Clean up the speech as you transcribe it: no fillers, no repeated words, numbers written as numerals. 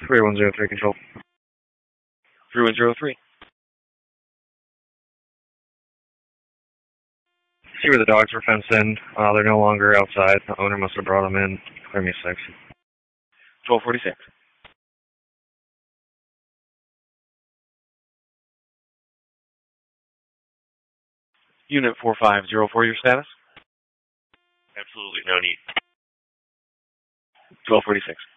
3103 control. 3103. See where the dogs were fenced in. They're no longer outside. The owner must have brought them in. Clear me 6. 1246. Unit 4504, your status? Absolutely no need. 1246.